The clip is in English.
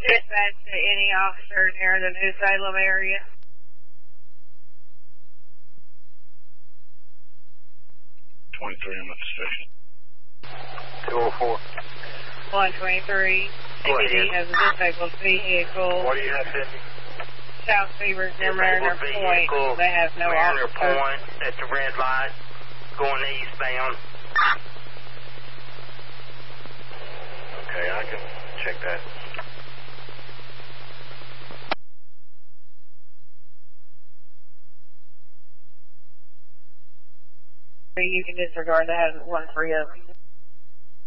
Dispatch to any officer near the New Salem area. 23, I'm at the station. 204. 123. CBD has a disabled vehicle. What do you have, Cindy? South Beavers near Mariner Point. They have no Mariner officer. Point at the red light, going eastbound. Okay, I can check that. You can disregard that as 130.